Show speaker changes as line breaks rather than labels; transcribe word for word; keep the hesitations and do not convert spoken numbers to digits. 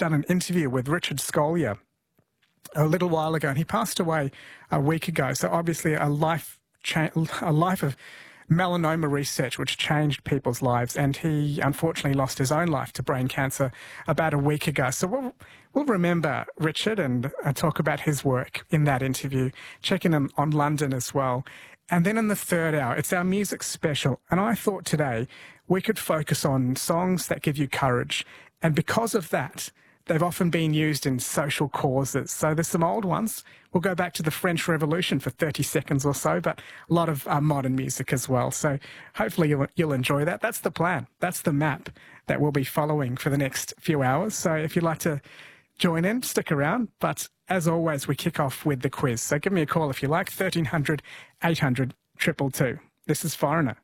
done an interview with Richard Scolyer a little while ago, and he passed away a week ago. So obviously a life cha- a life of melanoma research which changed people's lives, and he unfortunately lost his own life to brain cancer about a week ago. So we'll, we'll remember Richard and uh, talk about his work in that interview, checking him on London as well. And then in the third hour, it's our music special. And I thought today we could focus on songs that give you courage. And because of that, they've often been used in social causes. So there's some old ones. We'll go back to the French Revolution for thirty seconds or so, but a lot of uh, modern music as well. So hopefully you'll, you'll enjoy that. That's the plan. That's the map that we'll be following for the next few hours. So if you'd like to join in, stick around. But as always, we kick off with the quiz. So give me a call if you like, thirteen hundred, eight hundred, two two two. This is Foreigner.